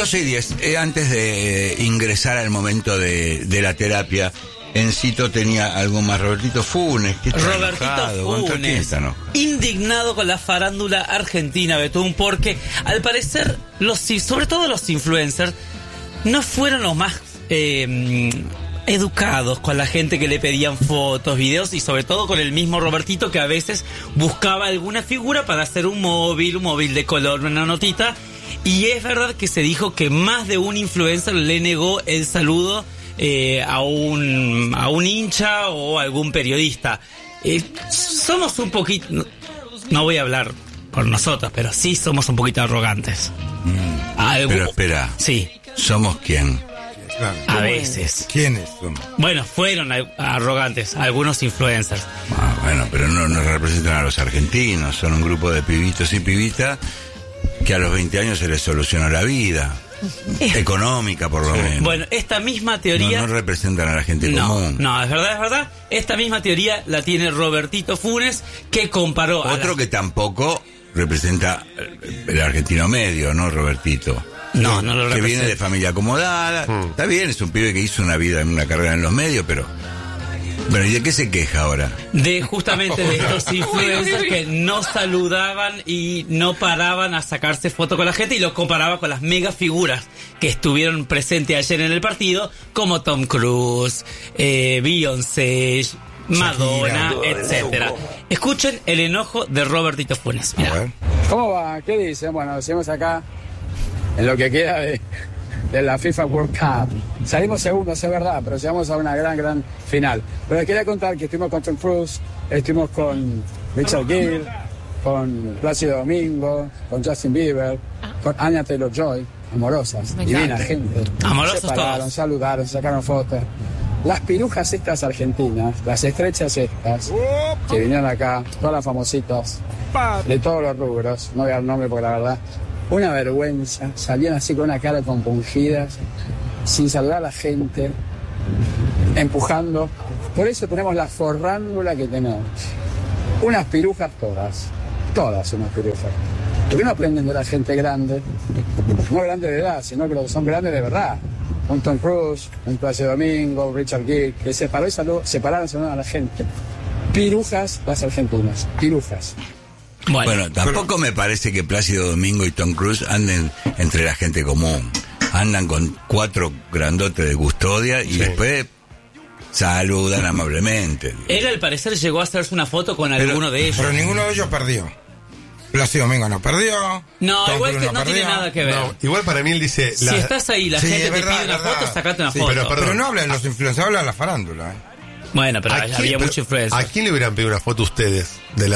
12:10, antes de ingresar al momento de la terapia, Encito tenía algo más. Robertito Funes, que está Robertito Funes, indignado con la farándula argentina, Betún, porque al parecer, sobre todo los influencers, no fueron los más educados con la gente que le pedían fotos, videos, y sobre todo con el mismo Robertito, que a veces buscaba alguna figura para hacer un móvil de color, una notita. Y es verdad que se dijo que más de un influencer le negó el saludo a un hincha o a algún periodista. Somos un poquito, no voy a hablar por nosotros, pero sí somos un poquito arrogantes. Pero espera, sí. ¿Somos quién? A veces. ¿Quiénes somos? Bueno, fueron arrogantes algunos influencers. Bueno, pero no representan a los argentinos. Son un grupo de pibitos y pibitas que a los 20 años se les solucionó la vida. Económica, por lo menos. Bueno, esta misma teoría... No representan a la gente común. No, es verdad. Esta misma teoría la tiene Robertito Funes, que comparó... Otro que tampoco representa el argentino medio, ¿no, Robertito? No lo representa. Que viene de familia acomodada. Está bien, es un pibe que hizo una carrera en los medios, pero... Bueno, ¿y de qué se queja ahora? Justamente de estos influencers que no saludaban y no paraban a sacarse fotos con la gente, y los comparaba con las mega figuras que estuvieron presentes ayer en el partido, como Tom Cruise, Beyoncé, Madonna, etcétera. Escuchen el enojo de Robertito Funes. Mirá. ¿Cómo va? ¿Qué dicen? Bueno, decimos acá en lo que queda de la FIFA World Cup. Salimos segundos, es verdad, pero llegamos a una gran final. Pero les quería contar que estuvimos con Tom Cruise, estuvimos con Richard Gere, con Plácido Domingo, con Justin Bieber, con Anya Taylor-Joy, amorosas, divina gente. Amorosos se pararon, todos. saludaron, sacaron fotos. Las pirujas estas argentinas, las estrechas estas, que vinieron acá, todas las famositas, de todos los rubros, no voy a dar nombre porque la verdad... Una vergüenza, salían así con una cara compungida, sin saludar a la gente, empujando. Por eso tenemos la forrándula que tenemos. Unas pirujas todas unas pirujas. ¿Por qué no aprenden de la gente grande? No grande de edad, sino que son grandes de verdad. Un Tom Cruise, un Plácido Domingo, Richard Gere, que se pararon y saludaron a la gente. Pirujas las argentinas, pirujas. Bueno, tampoco me parece que Plácido Domingo y Tom Cruise anden entre la gente común. Andan con 4 grandotes de custodia y después saludan amablemente. Él al parecer llegó a hacerse una foto con alguno de ellos. Pero ninguno de ellos perdió. Plácido Domingo no perdió. No, Tom igual Cruise que no tiene nada que ver. No, igual para mí él dice... Si estás ahí, la gente te pide una foto, sacate una foto. Pero no hablan los influencers, hablan la farándula. Bueno, pero había mucha influencia. ¿A quién le hubieran pedido una foto ustedes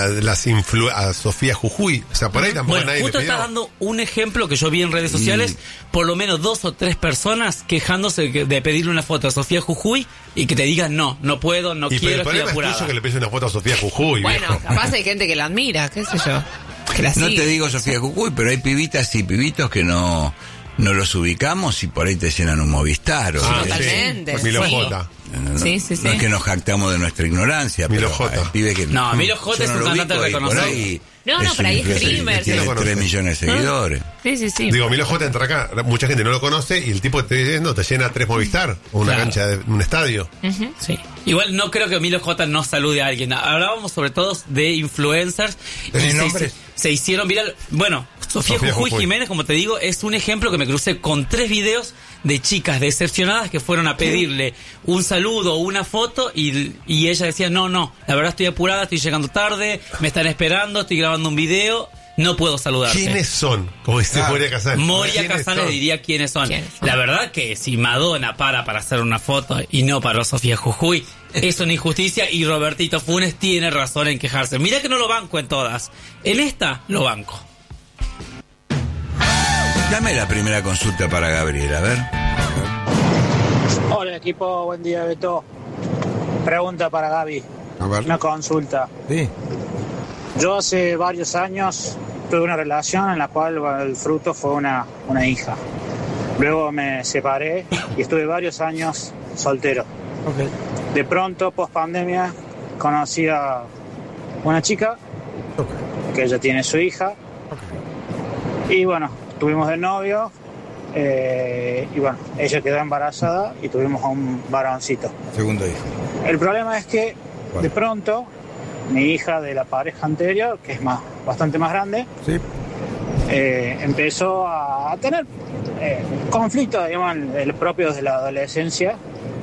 a Sofía Jujuy? O sea, por ahí tampoco nadie justo le pidió. está dando un ejemplo que yo vi en redes sociales, por lo menos 2 o 3 personas quejándose de pedirle una foto a Sofía Jujuy y que te digan no puedo, no quiero, estoy apurada. Es tuyo que le pides una foto a Sofía Jujuy. Bueno, viejo. capaz hay gente que la admira, qué sé yo. No te digo Sofía Jujuy, pero hay pibitas y pibitos que no los ubicamos y por ahí te llenan un Movistar. Totalmente. Milo J. No es que nos jactamos de nuestra ignorancia, Milo pero J. Pibe que Milo J es un cantante reconocido. No, pero hay streamers. Tiene 3 millones de seguidores. Sí. Digo, Milo J entra acá, mucha gente no lo conoce y el tipo te dice, no, te llena 3 Movistar o una cancha de un estadio. Sí. Igual no creo que Milo J no salude a alguien. Hablábamos sobre todo de influencers. Se hicieron viral. Bueno, Sofía Jujuy Jiménez, como te digo, es un ejemplo que me crucé con 3 videos de chicas decepcionadas que fueron a pedirle un saludo o una foto y ella decía, no, la verdad estoy apurada, estoy llegando tarde, me están esperando, estoy grabando un video, no puedo saludarte. ¿Quiénes son? Como dice Moria Kazan. Moria Kazan les diría quiénes son. La verdad que si Madonna para hacer una foto y no para Sofía Jujuy, es una injusticia y Robertito Funes tiene razón en quejarse. Mirá que no lo banco en todas. En esta lo banco. Dame la primera consulta para Gabriel, a ver. Hola equipo, buen día Beto. Pregunta para Gaby. A ver. Una consulta. Sí. Yo hace varios años tuve una relación en la cual el fruto fue una hija. Luego me separé y estuve varios años soltero. Okay. De pronto, post pandemia, conocí a una chica que ella tiene su hija. Y bueno, estuvimos de novio y bueno, ella quedó embarazada y tuvimos a un varoncito. Segundo hijo. El problema es que de pronto mi hija de la pareja anterior, que es bastante más grande, Sí. empezó a tener conflictos, digamos, propios de la adolescencia,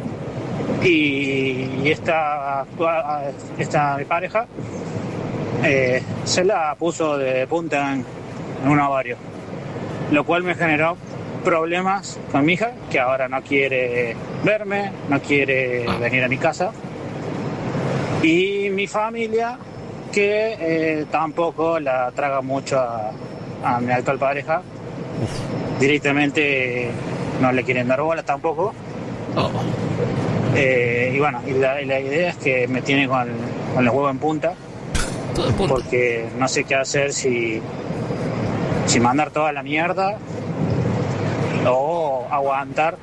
y esta mi pareja se la puso de punta en un ovario, lo cual me generó problemas con mi hija, que ahora no quiere verme, no quiere venir a mi casa, y mi familia, que tampoco la traga mucho a mi actual pareja. Directamente no le quieren dar bola tampoco. Y bueno, y la idea es que me tiene con el huevo en punta, porque no sé qué hacer, si mandar toda la mierda o aguantar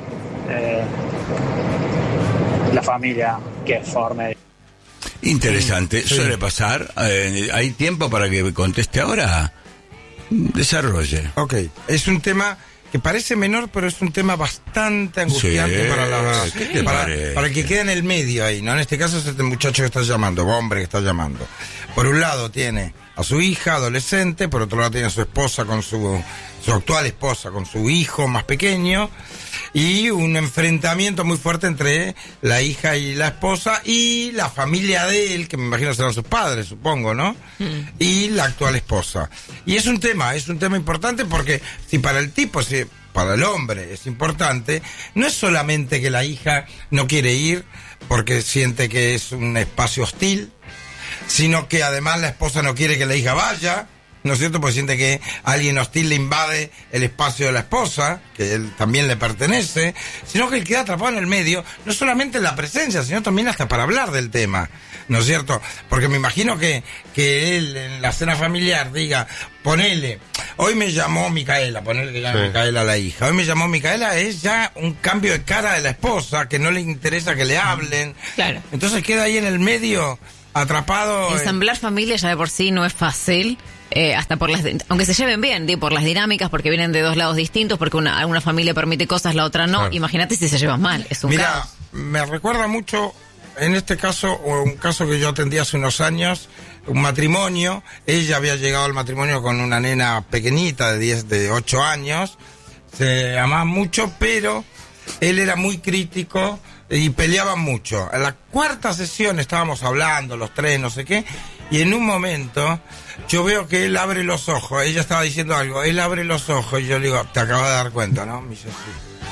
la familia que forme. Interesante, Sí. suele pasar. ¿Hay tiempo para que conteste ahora? Desarrolle. Ok, es un tema que parece menor, pero es un tema bastante angustiante Sí, para ¿qué te parece? para el que queda en el medio ahí, ¿no? En este caso es este muchacho que está llamando, hombre que está llamando. Por un lado tiene a su hija adolescente, por otro lado tiene a su esposa con su actual esposa con su hijo más pequeño, y un enfrentamiento muy fuerte entre la hija y la esposa y la familia de él, que me imagino serán sus padres, supongo, ¿no? Y la actual esposa. Y es un tema importante, porque si para el tipo, si para el hombre es importante, no es solamente que la hija no quiere ir porque siente que es un espacio hostil, sino que además la esposa no quiere que la hija vaya, ¿no es cierto? Porque siente que alguien hostil le invade el espacio de la esposa, que él también le pertenece, sino que él queda atrapado en el medio, no solamente en la presencia, sino también hasta para hablar del tema, ¿no es cierto? Porque me imagino que él en la cena familiar diga, ponele, hoy me llamó Micaela, ponele que llame Micaela a la hija, hoy me llamó Micaela, es ya un cambio de cara de la esposa, que no le interesa que le hablen. Claro. Entonces queda ahí en el medio, atrapado. Ensamblar familia ya de por sí no es fácil. Hasta por aunque se lleven bien, por las dinámicas, porque vienen de dos lados distintos, porque alguna familia permite cosas, la otra no. Claro. Imagínate si se llevan mal, es un Mira, caos. me recuerda mucho, en este caso, o un caso que yo atendí hace unos años, un matrimonio. Ella había llegado al matrimonio con una nena pequeñita de 8 años, se amaban mucho, pero él era muy crítico y peleaban mucho. En la cuarta sesión estábamos hablando, los tres, no sé qué, y en un momento yo veo que él abre los ojos. Ella estaba diciendo algo, él abre los ojos y yo le digo, te acabas de dar cuenta, ¿no? Me dice,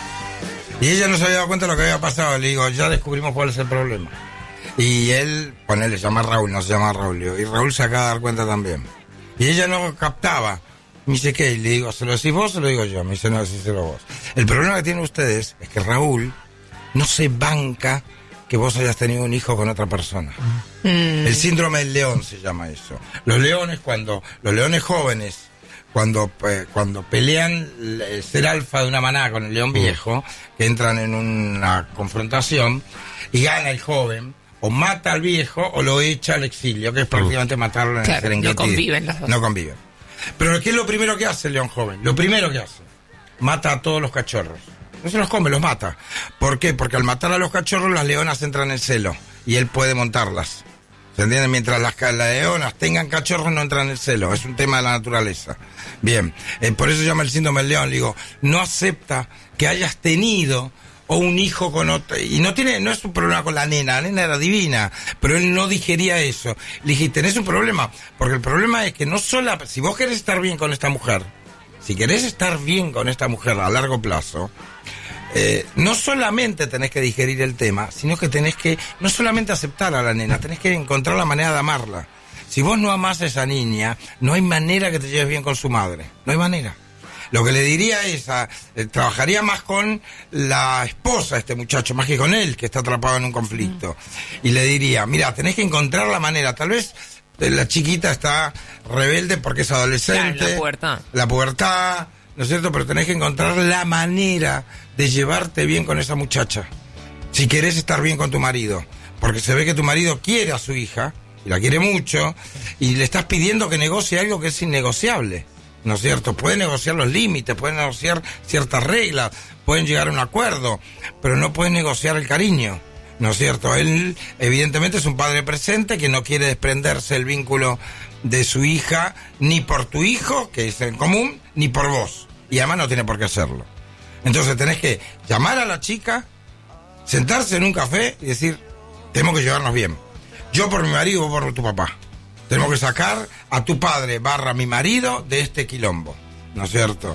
sí. Y ella no se había dado cuenta de lo que había pasado. Le digo, ya descubrimos cuál es el problema. Y él, ponele, se llama Raúl, no se llama Raúl. Le digo, y Raúl se acaba de dar cuenta también. Y ella no captaba. Me dice, ¿qué? Y le digo, ¿se lo decís vos o se lo digo yo? Me dice, no, decíselo vos. El problema que tienen ustedes es que Raúl no se banca que vos hayas tenido un hijo con otra persona. El síndrome del león se llama eso. Los leones jóvenes, cuando pelean ser alfa de una manada con el león viejo, que entran en una confrontación y gana el joven, o mata al viejo o lo echa al exilio, que es prácticamente matarlo en el Claro, Serengeti. no conviven los dos. No conviven. Pero ¿qué es lo primero que hace el león joven? Lo primero que hace, mata a todos los cachorros. No se los come, los mata. ¿Por qué? Porque al matar a los cachorros, las leonas entran en celo y él puede montarlas. ¿Se entiende? Mientras las leonas tengan cachorros, no entran en el celo. Es un tema de la naturaleza. Bien, por eso se llama el síndrome del león. Le digo, no acepta que hayas tenido o un hijo con otro, y no es un problema con la nena era divina, pero él no digería eso. Le dije, tenés un problema, porque el problema es que no solo, si vos querés estar bien con esta mujer, a largo plazo, no solamente tenés que digerir el tema, sino que tenés que no solamente aceptar a la nena, tenés que encontrar la manera de amarla. Si vos no amás a esa niña, no hay manera que te lleves bien con su madre, no hay manera. Lo que le diría es, trabajaría más con la esposa de este muchacho, más que con él, que está atrapado en un conflicto. Y le diría, mira, tenés que encontrar la manera. Tal vez la chiquita está rebelde porque es adolescente. Claro, la pubertad, ¿no es cierto? Pero tenés que encontrar la manera de llevarte bien con esa muchacha. Si querés estar bien con tu marido. Porque se ve que tu marido quiere a su hija, y la quiere mucho, y le estás pidiendo que negocie algo que es innegociable. ¿no es cierto? Pueden negociar los límites, pueden negociar ciertas reglas, pueden llegar a un acuerdo, pero no pueden negociar el cariño, ¿no es cierto? Él, evidentemente, es un padre presente que no quiere desprenderse el vínculo de su hija, ni por tu hijo, que es en común, ni por vos. Y además no tiene por qué hacerlo. Entonces tenés que llamar a la chica, sentarse en un café y decir, tenemos que llevarnos bien. Yo por mi marido, vos por tu papá. Tenemos que sacar a tu padre / mi marido de este quilombo, ¿no es cierto?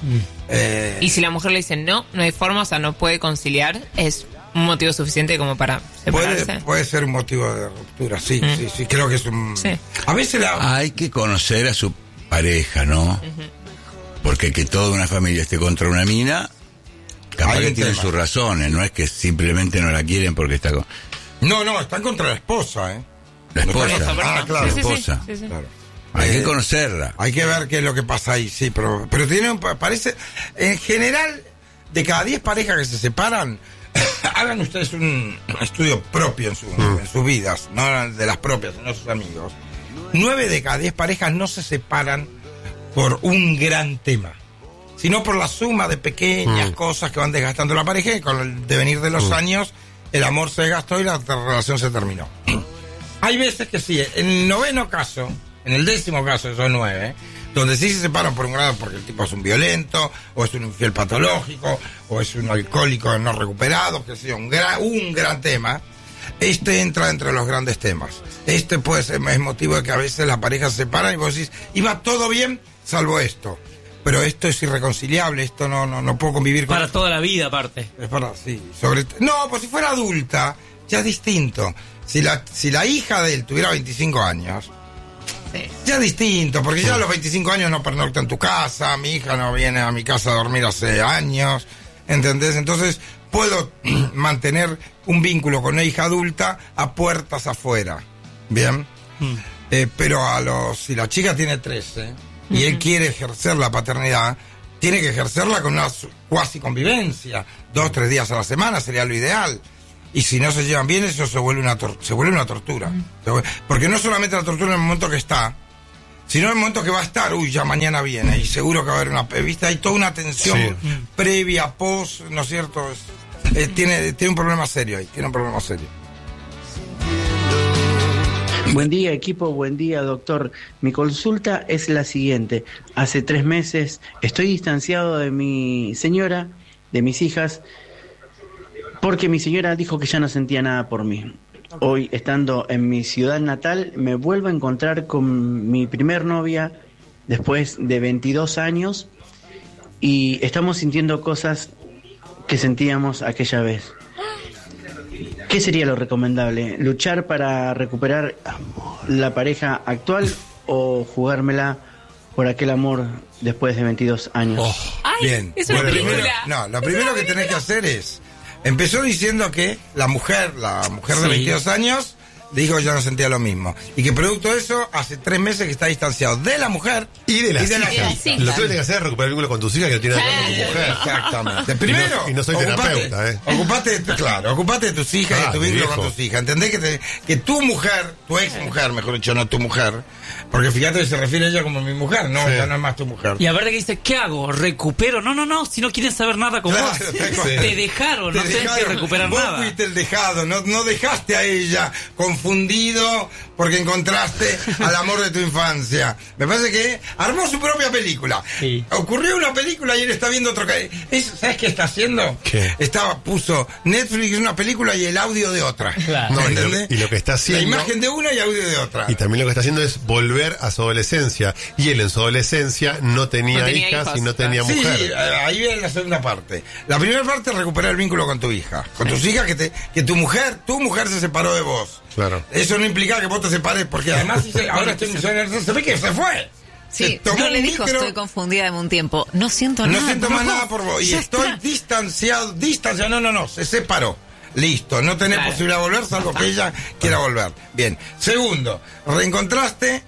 Y si la mujer le dice no hay forma, o sea, no puede conciliar, es un motivo suficiente como para separarse. Puede ser un motivo de ruptura, sí, sí, creo que es un... Sí. A veces hay que conocer a su pareja, ¿no? Porque que toda una familia esté contra una mina, capaz que tienen sus razones, no es que simplemente no la quieren porque está con... No, están contra la esposa, ¿eh? La esposa. Claro. La esposa. Sí. Claro. Hay que conocerla. Hay que ver qué es lo que pasa ahí, sí, pero parece, en general, de cada 10 parejas que se separan, hagan ustedes un estudio propio en sus vidas, no de las propias, no de sus amigos. 9 de cada 10 parejas no se separan por un gran tema, sino por la suma de pequeñas cosas que van desgastando la pareja, y con el devenir de los años el amor se desgastó y la relación se terminó. Hay veces que sí, en el 9º caso, en el 10º caso de esos 9, donde sí se separan por un grado porque el tipo es un violento, o es un infiel patológico, o es un alcohólico no recuperado, que sea un gran tema, entra entre los grandes temas. Puede ser, es motivo de que a veces las parejas se separan y vos decís, iba todo bien, salvo esto. Pero esto es irreconciliable, esto no puedo convivir con... Para toda la vida, aparte. Es para, sí, no, pues si fuera adulta, ya es distinto. Si la hija de él tuviera 25 años, ya es distinto, porque ya a los 25 años no pernocta en tu casa, mi hija no viene a mi casa a dormir hace años, ¿entendés? Entonces puedo mantener un vínculo con una hija adulta a puertas afuera, ¿bien? Pero si la chica tiene 13 y él quiere ejercer la paternidad, tiene que ejercerla con una cuasi convivencia, 2-3 días a la semana sería lo ideal. Y si no se llevan bien, eso se vuelve una tortura. Porque no solamente la tortura en el momento que está, sino en el momento que va a estar, ya mañana viene, y seguro que va a haber una vista, hay toda una tensión previa, post, ¿no es cierto? Tiene un problema serio ahí, Buen día, equipo, buen día, doctor. Mi consulta es la siguiente. Hace 3 meses estoy distanciado de mi señora, de mis hijas, porque mi señora dijo que ya no sentía nada por mí. Hoy, estando en mi ciudad natal, me vuelvo a encontrar con mi primer novia después de 22 años y estamos sintiendo cosas que sentíamos aquella vez. ¿Qué sería lo recomendable? ¿Luchar para recuperar la pareja actual o jugármela por aquel amor después de 22 años? Bien. Es una película. Lo primero que tenés que hacer es... Empezó diciendo que la mujer de 22 años dijo que ya no sentía lo mismo. Y que producto de eso, hace 3 meses que está distanciado de la mujer y de las hijas. hijas. Lo que tienes que hacer es recuperar el vínculo con tus hijas, que no tiene nada que ver con tu mujer. Exactamente. Primero, y no soy terapeuta, ocupate de tus hijas y de tu vínculo con tus hijas. Entendés que tu mujer, tu ex mujer, mejor dicho, no tu mujer, porque fíjate que se refiere a ella como mi mujer, no, ya no es más tu mujer. Y a ver que dice, ¿qué hago? ¿Recupero? No, si no quieren saber nada con vos. Te dejaron, no tenés que recuperar nada. Vos fuiste el dejado, no dejaste a ella confundido porque encontraste al amor de tu infancia. Me parece que armó su propia película. Sí. Ocurrió una película y él está viendo otro. ¿Sabes qué está haciendo? ¿Qué? Puso Netflix una película y el audio de otra. Claro. No, ¿entendés? y lo que está haciendo... La imagen de una y audio de otra. Y también lo que está haciendo es volver a su adolescencia. Y él en su adolescencia no tenía hijas y no tenía mujer. Sí, ahí viene la segunda parte. La primera parte es recuperar el vínculo con tu hija. Con tus hijas, que tu mujer se separó de vos. Claro. Eso no implica que vos te separes, porque además ahora estoy se ve que se fue. Sí, no le dijo, estoy confundida de un tiempo. No siento nada. No siento más nada por vos. Y estoy distanciado. No, se separó. Listo, no tenés posibilidad de volver, salvo que ella quiera volver. Bien. Segundo, reencontraste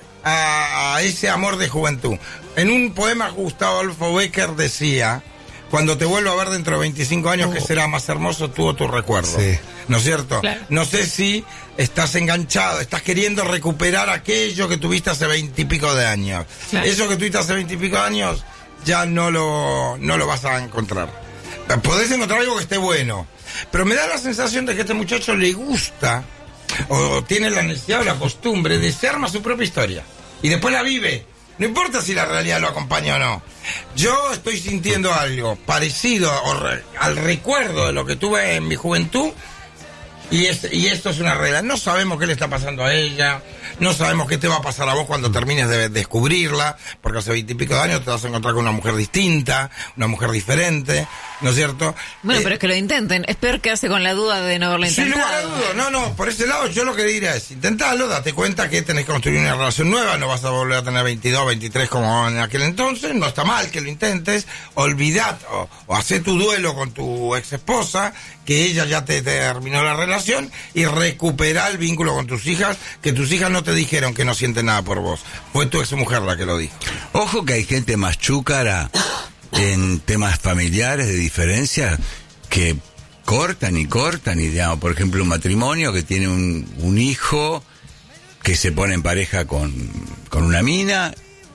a ese amor de juventud. En un poema Gustavo Adolfo Bécquer decía, cuando te vuelva a ver dentro de 25 años, que será más hermoso tú o tu recuerdo. Sí. ¿No es cierto? Claro. No sé si estás enganchado, estás queriendo recuperar aquello que tuviste hace 20 y pico de años. Claro. Eso que tuviste hace 20 y pico de años, ya no lo vas a encontrar. Podés encontrar algo que esté bueno. Pero me da la sensación de que a este muchacho le gusta, o tiene la necesidad o la costumbre de se arma su propia historia. Y después la vive. No importa si la realidad lo acompaña o no. Yo estoy sintiendo algo parecido al recuerdo de lo que tuve en mi juventud. Y esto es una regla. No sabemos qué le está pasando a ella. No sabemos qué te va a pasar a vos cuando termines de descubrirla. Porque hace 20 y pico de años te vas a encontrar con una mujer distinta, una mujer diferente. ¿No es cierto? Bueno, pero es que lo intenten. Es peor que hace con la duda de no haberlo Sin lugar a intentado. duda, no, por ese lado yo lo que diría es, intentalo, date cuenta que tenés que construir una relación nueva, no vas a volver a tener 22, 23 como en aquel entonces, no está mal que lo intentes, olvidad o hacé tu duelo con tu ex esposa, que ella ya te terminó la relación, y recuperá el vínculo con tus hijas, que tus hijas no te dijeron que no sienten nada por vos, fue tu ex mujer la que lo dijo. Ojo que hay gente más chúcara en temas familiares de diferencia que cortan y digamos, por ejemplo, un matrimonio que tiene un hijo que se pone en pareja con una mina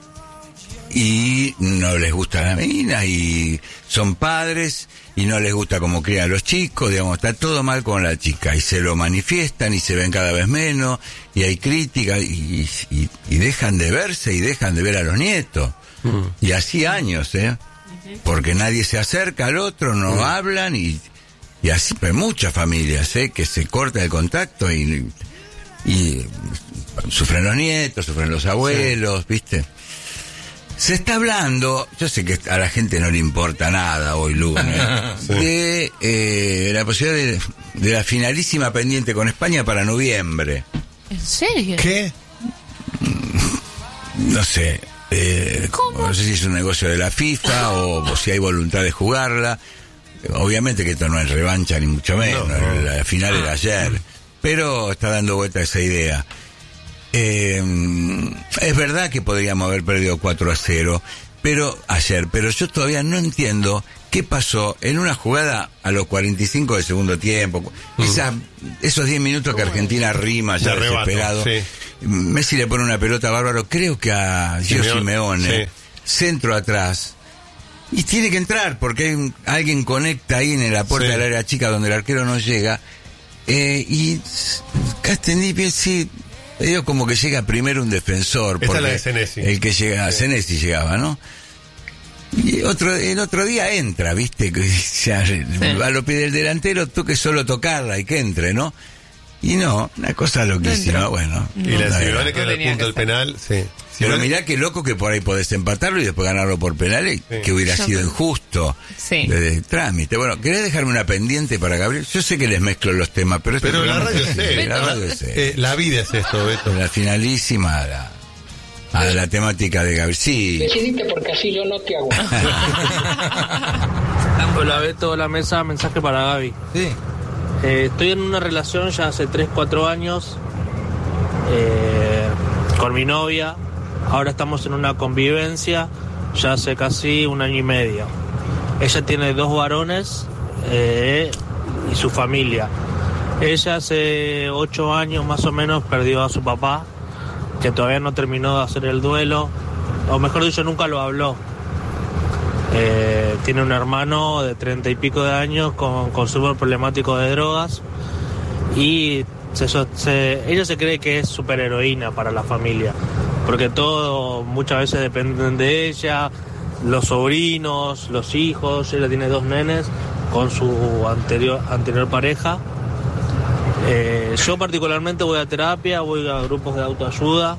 y no les gusta la mina y son padres y no les gusta cómo crían a los chicos, digamos, está todo mal con la chica y se lo manifiestan y se ven cada vez menos y hay críticas y dejan de verse y dejan de ver a los nietos. Y así años, porque nadie se acerca al otro, no hablan y así, hay muchas familias, que se corta el contacto y sufren los nietos, sufren los abuelos, ¿viste? Se está hablando, yo sé que a la gente no le importa nada hoy lunes, de la posibilidad de la finalísima pendiente con España para noviembre. ¿En serio? ¿Qué? No sé. No sé si es un negocio de la FIFA o si hay voluntad de jugarla. Obviamente que esto no es revancha ni mucho menos, la final era ayer, pero está dando vuelta esa idea. Es verdad que podríamos haber perdido 4-0 ayer, pero yo todavía no entiendo qué pasó en una jugada a los 45 del segundo tiempo, esos 10 minutos que Argentina rima ya desesperado. Messi le pone una pelota bárbaro, creo que a Gio Simeone, centro atrás, y tiene que entrar porque alguien conecta ahí en la puerta del área chica donde el arquero no llega, y Castelli, sí, digo, como que llega primero un defensor, esta porque es la de Senesi. El que llega, Senesi llegaba, ¿no? Y el otro día entra, ¿viste? A los pies del delantero, tú que solo tocarla y que entre, ¿no? Y no, una cosa loquísima, bueno. Y la de Simeone que era el punto del penal, Pero mirá qué loco que por ahí podés empatarlo y después ganarlo por penales, que hubiera sido injusto desde el trámite. Bueno, ¿querés dejarme una pendiente para Gabriel? Yo sé que les mezclo los temas, pero la radio es la radio es la vida es esto, Beto. La finalísima a la temática de Gabriel. Sí. Decidiste porque así yo no te hago. Hola Beto, hola mesa, mensaje para Gaby. Sí. Estoy en una relación ya hace 3-4 años con mi novia. Ahora estamos en una convivencia ya hace casi 1 año y medio. Ella tiene 2 varones y su familia. Ella hace 8 años más o menos perdió a su papá, que todavía no terminó de hacer el duelo, o mejor dicho, nunca lo habló. Tiene un hermano de 30 y pico de años con consumo problemático de drogas y ella se cree que es superheroína para la familia, porque todo muchas veces dependen de ella, los sobrinos, los hijos. Ella tiene 2 nenes con su anterior pareja. Yo particularmente voy a terapia, voy a grupos de autoayuda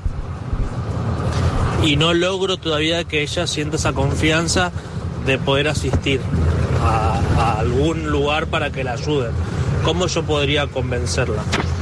y no logro todavía que ella sienta esa confianza de poder asistir a algún lugar para que la ayuden. ¿Cómo yo podría convencerla?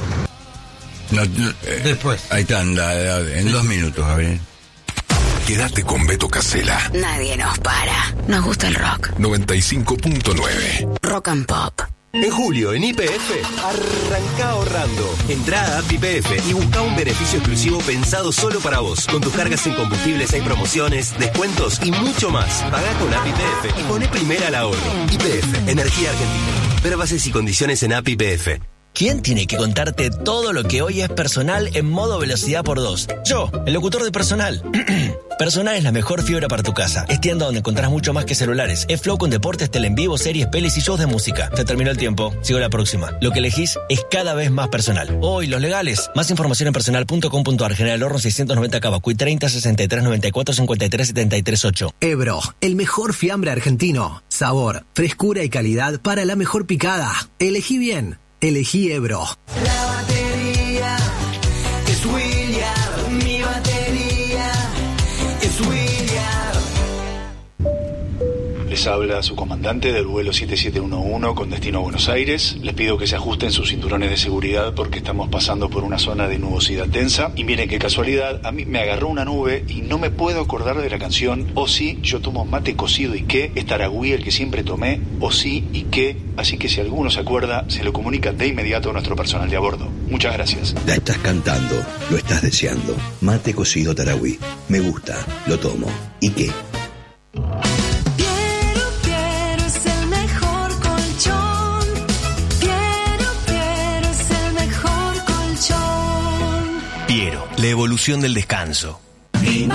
Después. Ahí está, en 2 minutos, Gabriel. Quédate con Beto Casella. Nadie nos para. Nos gusta el rock. 95.9. Rock and Pop. En julio, en YPF, arranca ahorrando. Entrá a App YPF y busca un beneficio exclusivo pensado solo para vos. Con tus cargas en combustibles hay promociones, descuentos y mucho más. Pagá con App YPF y poné primera al ahorro. YPF, Energía Argentina. Ver bases y condiciones en App YPF. ¿Quién tiene que contarte todo lo que hoy es Personal en modo velocidad por 2? Yo, el locutor de Personal. Personal es la mejor fibra para tu casa. Es tienda donde encontrás mucho más que celulares. Es Flow con deportes, tele en vivo, series, pelis y shows de música. Se terminó el tiempo. Sigo la próxima. Lo que elegís es cada vez más Personal. Hoy, los legales. Más información en personal.com.ar. General Horno 690 Cavacuy 30 63 94 53 73 8. Ebro, el mejor fiambre argentino. Sabor, frescura y calidad para la mejor picada. Elegí bien. Elegí Ebro. La batería es William. Mi batería es William. Les habla su comandante del vuelo 7711 con destino a Buenos Aires. Les pido que se ajusten sus cinturones de seguridad porque estamos pasando por una zona de nubosidad densa. Y miren qué casualidad, a mí me agarró una nube y no me puedo acordar de la canción O sí, yo tomo mate cocido y qué, es Taragüí el que siempre tomé, O sí y qué. Así que si alguno se acuerda, se lo comunica de inmediato a nuestro personal de a bordo. Muchas gracias. La estás cantando, lo estás deseando. Mate cocido Taragüí. Me gusta, lo tomo. ¿Y qué? Piero, la evolución del descanso. Mi